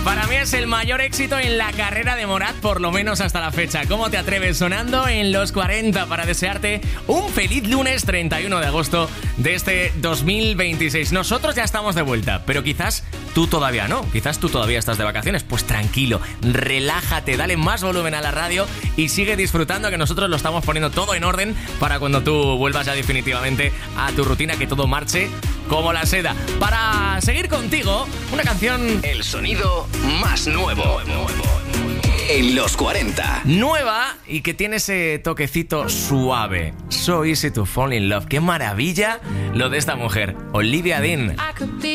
Para mí es el mayor éxito en la carrera de Morat, por lo menos hasta la fecha. ¿Cómo te atreves? Sonando en los 40 para desearte un feliz lunes 31 de agosto de este 2026. Nosotros ya estamos de vuelta, pero quizás tú todavía no. Quizás tú todavía estás de vacaciones. Pues tranquilo, relájate, dale más volumen a la radio y sigue disfrutando, que nosotros lo estamos poniendo todo en orden para cuando tú vuelvas ya definitivamente a tu rutina, que todo marche como la seda. Para seguir contigo, una canción... El sonido más nuevo en los 40. Nueva y que tiene ese toquecito suave. So easy to fall in love. Qué maravilla lo de esta mujer, Olivia Dean.